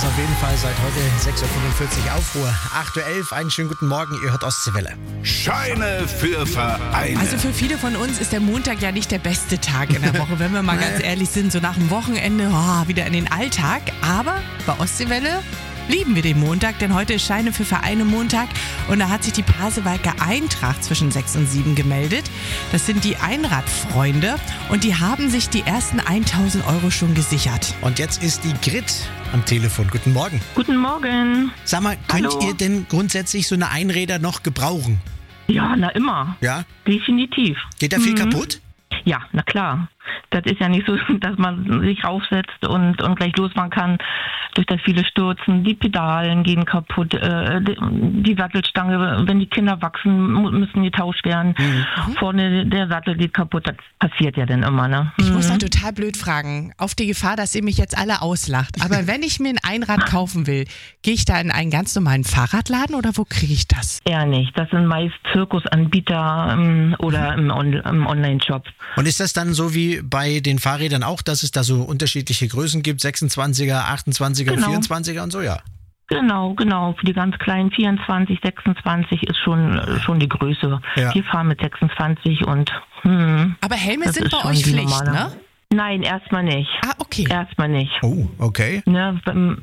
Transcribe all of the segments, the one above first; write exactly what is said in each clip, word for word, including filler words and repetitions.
ist auf jeden Fall seit heute sechs Uhr fünfundvierzig Aufruhr. acht Uhr elf, einen schönen guten Morgen, ihr hört Ostseewelle. Scheine für Vereine. Also für viele von uns ist der Montag ja nicht der beste Tag in der Woche, wenn wir mal ganz ehrlich sind. So nach dem Wochenende oh, wieder in den Alltag. Aber bei Ostseewelle lieben wir den Montag, denn heute ist Scheine für Vereine Montag und da hat sich die Pasewalker Eintracht zwischen sechs und sieben gemeldet. Das sind die Einradfreunde und die haben sich die ersten tausend Euro schon gesichert. Und jetzt ist die Grit am Telefon. Guten Morgen. Guten Morgen. Sag mal, könnt Hallo. ihr denn grundsätzlich so eine Einräder noch gebrauchen? Ja, na immer. Ja? Definitiv. Geht da viel Mhm. kaputt? Ja, na klar. Das ist ja nicht so, dass man sich raufsetzt und, und gleich losfahren kann. Durch das viele Stürzen, die Pedalen gehen kaputt, äh, die, die Sattelstange, wenn die Kinder wachsen, mu- müssen die tauscht werden. Mhm. Vorne der Sattel geht kaputt, das passiert ja dann immer, ne? Ich muss da Mhm. total blöd fragen, auf die Gefahr, dass ihr mich jetzt alle auslacht. Aber wenn ich mir ein Einrad kaufen will, gehe ich da in einen ganz normalen Fahrradladen oder wo kriege ich das? Eher nicht. Das sind meist Zirkusanbieter ähm, oder im, On- im Online-Shop. Und ist das dann so wie bei den Fahrrädern auch, dass es da so unterschiedliche Größen gibt? sechsundzwanziger, achtundzwanziger, Genau. vierundzwanziger und so, ja? Genau, genau. Für die ganz kleinen vierundzwanzig, sechsundzwanzig ist schon, schon die Größe. Ja. Wir fahren mit sechsundzwanzig und hm, Aber Helme das sind ist bei schon euch die Pflicht, normale. ne? Nein, erstmal nicht. Ah, okay. Erstmal nicht. Oh, okay. Ne, beim,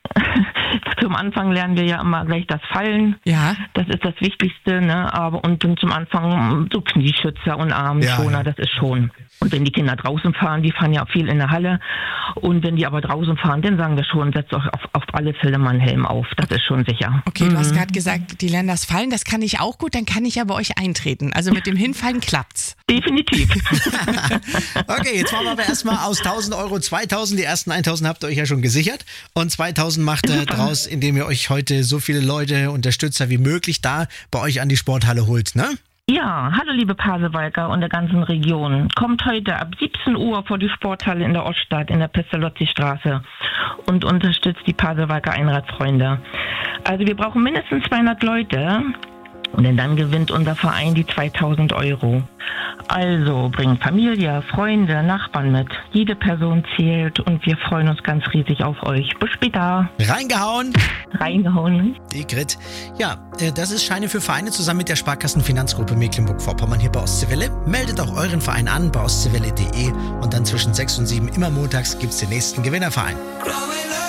zum Anfang lernen wir ja immer gleich das Fallen. Ja. Das ist das Wichtigste, ne? Aber und dann zum Anfang so Knieschützer und Armschoner, Ja, ja. das ist schon. Und wenn die Kinder draußen fahren, die fahren ja auch viel in der Halle. Und wenn die aber draußen fahren, dann sagen wir schon, setzt euch auf, auf alle Fälle mal einen Helm auf. Das ist schon sicher. Okay, du hast Mhm. gerade gesagt, die lernen das Fallen, das kann ich auch gut, dann kann ich ja bei euch eintreten. Also mit dem Hinfallen klappt's. Definitiv. Okay, jetzt machen wir aber erstmal aus tausend Euro zweitausend. Die ersten tausend habt ihr euch ja schon gesichert. Und zweitausend macht ihr draus, indem ihr euch heute so viele Leute, Unterstützer wie möglich da bei euch an die Sporthalle holt, ne? Ja, hallo liebe Pasewalker und der ganzen Region. Kommt heute ab siebzehn Uhr vor die Sporthalle in der Oststadt in der Pestalozzi-Straße und unterstützt die Pasewalker Einradfreunde. Also wir brauchen mindestens zweihundert Leute und denn dann gewinnt unser Verein die zweitausend Euro. Also bringt Familie, Freunde, Nachbarn mit. Jede Person zählt und wir freuen uns ganz riesig auf euch. Bis später. Reingehauen! Reingehauen. Die Grit. Ja, äh, das ist Scheine für Vereine zusammen mit der Sparkassenfinanzgruppe Mecklenburg-Vorpommern hier bei Ostseewelle. Meldet auch euren Verein an bei ostseewelle punkt de und dann zwischen sechs und sieben immer montags gibt's den nächsten Gewinnerverein.